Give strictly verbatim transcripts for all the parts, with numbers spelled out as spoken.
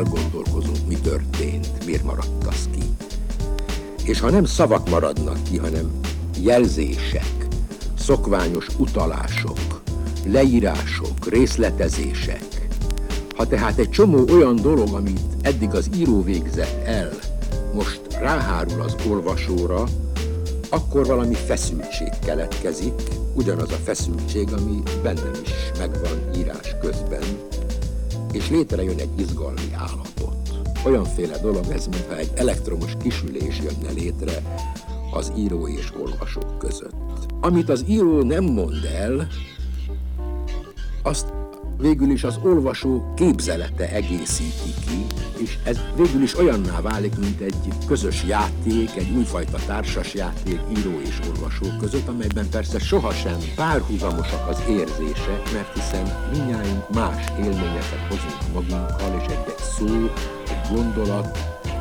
elgondolkozunk, mi történt, miért maradt az ki. És ha nem szavak maradnak ki, hanem jelzések, szokványos utalások, leírások, részletezések, ha tehát egy csomó olyan dolog, amit eddig az író végzett el, most ráhárul az olvasóra, akkor valami feszültség keletkezik, ugyanaz a feszültség, ami bennem is megvan írás közben, és létrejön egy izgalmi állapot. Olyanféle dolog ez, mintha egy elektromos kisülés jönne létre az író és olvasók között. Amit az író nem mond el, azt végül is az olvasó képzelete egészíti ki, és ez végül is olyanná válik, mint egy közös játék, egy újfajta társas játék író és olvasó között, amelyben persze sohasem párhuzamosak az érzések, mert hiszen mindnyájunk más élményeket hozunk magunkkal, és egy-egy szó, egy gondolat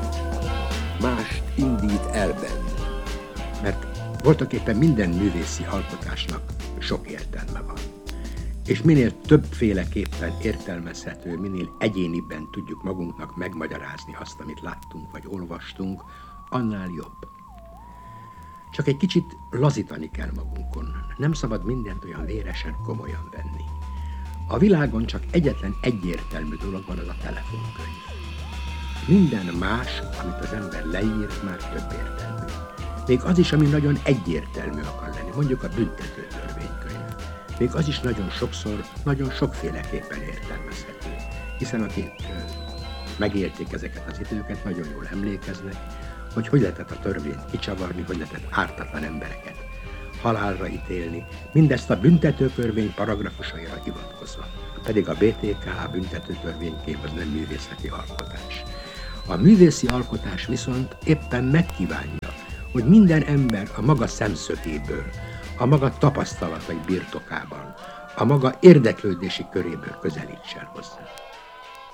mást indít el benne. Mert voltaképpen minden művészi alkotásnak sok értelme van. És minél többféleképpen értelmezhető, minél egyéniben tudjuk magunknak megmagyarázni azt, amit láttunk vagy olvastunk, annál jobb. Csak egy kicsit lazítani kell magunkon. Nem szabad mindent olyan véresen komolyan venni. A világon csak egyetlen egyértelmű dolog van, az a telefonkönyv. Minden más, amit az ember leír, már több értelmű. Még az is, ami nagyon egyértelmű akar lenni, mondjuk a büntető törvénykönyv. Még az is nagyon sokszor, nagyon sokféleképpen értelmezhető. Hiszen akik megélték ezeket az időket, nagyon jól emlékeznek, hogy hogy lehetett a törvényt kicsavarni, hogy lehetett ártatlan embereket halálra ítélni, mindezt a büntetőtörvény paragrafusaira hivatkozva. Pedig a bé té ká, a büntetőtörvénykép az nem művészeti alkotás. A művészi alkotás viszont éppen megkívánja, hogy minden ember a maga szemszögéből, a maga tapasztalatai birtokában, a maga érdeklődési köréből közelítsen hozzá.